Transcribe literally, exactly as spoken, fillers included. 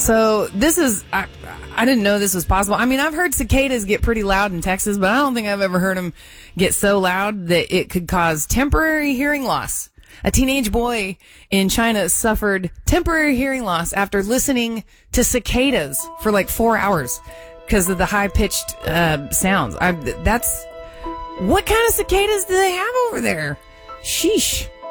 So this is, I, I didn't know this was possible. I mean, I've heard cicadas get pretty loud in Texas, but I don't think I've ever heard them get so loud that it could cause temporary hearing loss. A teenage boy in China suffered temporary hearing loss after listening to cicadas for like four hours because of the high-pitched uh, sounds. I, that's, what kind of cicadas do they have over there? Sheesh.